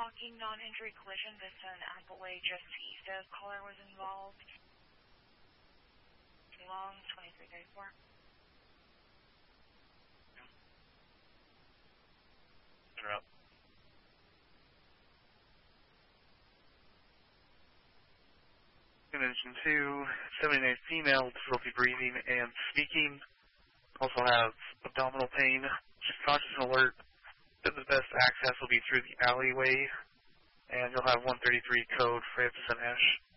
walking, non-injury collision, Vista and Appleway just east of caller was involved. Long, 2334. Interrupt. Dimension 2, 79 female, difficulty breathing and speaking. Also has abdominal pain. She's conscious and alert. The best access will be through the alleyway. And you'll have 133 code for Epson Ash.